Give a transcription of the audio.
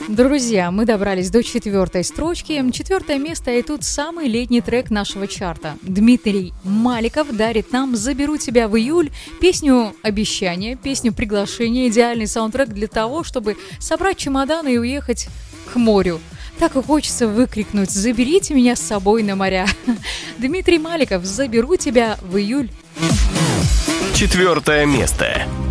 Друзья, мы добрались до 4-й строчки. 4-е место, и тут самый летний трек нашего чарта. Дмитрий Маликов дарит нам «Заберу тебя в июль», песню «Обещание», песню «Приглашение», идеальный саундтрек для того, чтобы собрать чемоданы и уехать к морю. Так и хочется выкрикнуть «Заберите меня с собой на моря». Дмитрий Маликов «Заберу тебя в июль». 4-е место.